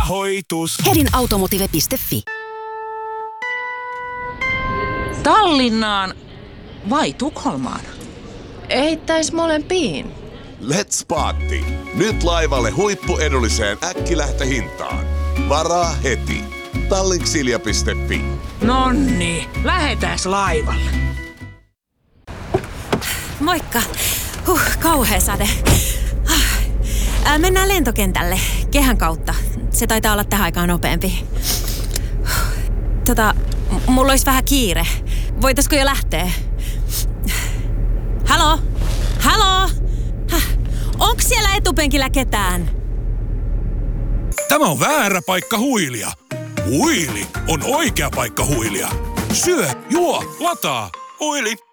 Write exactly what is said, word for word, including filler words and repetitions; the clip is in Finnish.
hoitus. hedin automotive piste fi. Tallinnaan vai Tukholmaan? Eittäis molempiin. Let's party! Nyt laivalle huippuedulliseen äkkilähtöhintaan. Varaa heti. Tallinksilja piste fi. Nonni, lähetäs laivalle. Moikka. Huh, kauhea sade. Ää, mennään lentokentälle kehän kautta. Se taitaa olla tähän aikaan nopeampi. Tota, m- mulla olisi vähän kiire. Voitaisko jo lähteä? Halo? Halo? Häh? Onks siellä etupenkillä ketään? Tämä on väärä paikka huilia. Huili on oikea paikka huilia. Syö, juo, lataa. Huili.